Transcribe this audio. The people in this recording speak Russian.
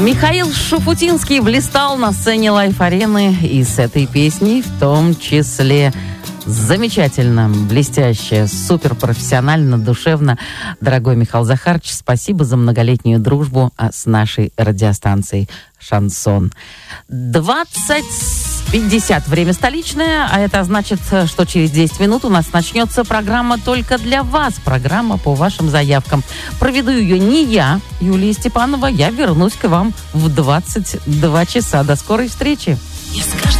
Михаил Шуфутинский блистал на сцене Лайф-арены и с этой песней в том числе. Замечательно, блестяще, суперпрофессионально, душевно. Дорогой Михаил Захарович, спасибо за многолетнюю дружбу с нашей радиостанцией «Шансон». 20:50, время столичное, а это значит, что через 10 минут у нас начнется программа только для вас, программа по вашим заявкам. Проведу ее не я, Юлия Степанова, я вернусь к вам в 22 часа. До скорой встречи.